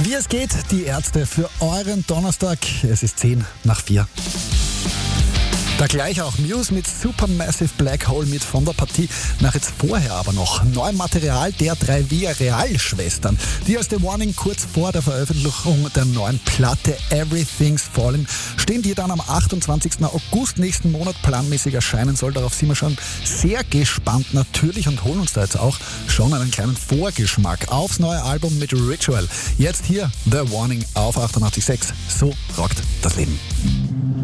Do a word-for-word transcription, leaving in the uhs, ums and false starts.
Wie es geht, die Ärzte für euren Donnerstag. Es ist zehn nach vier. Da gleich auch Muse mit Supermassive Black Hole mit von der Partie. Nach jetzt vorher aber noch neuem Material der drei Villarreal-Schwestern, die als The Warning kurz vor der Veröffentlichung der neuen Platte Everything's Falling stehen, die dann am achtundzwanzigsten August nächsten Monat planmäßig erscheinen soll. Darauf sind wir schon sehr gespannt natürlich und holen uns da jetzt auch schon einen kleinen Vorgeschmack aufs neue Album mit Ritual. Jetzt hier The Warning auf achtundachtzig Komma sechs. So rockt das Leben.